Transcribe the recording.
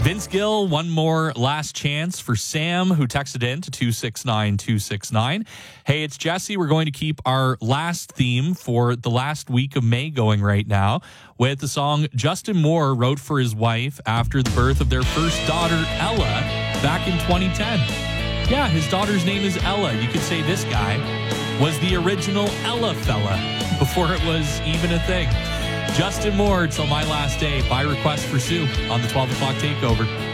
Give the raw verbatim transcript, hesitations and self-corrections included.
Vince Gill, one more last chance for Sam, who texted in to two six nine two six nine. Hey, it's Jesse. We're going to keep our last theme for the last week of May going right now with the song Justin Moore wrote for his wife after the birth of their first daughter, Ella, back in twenty ten. Yeah, his daughter's name is Ella. You could say this guy was the original Ella fella before it was even a thing. Justin Moore, Till My Last Day, by request for Sue on the twelve o'clock takeover.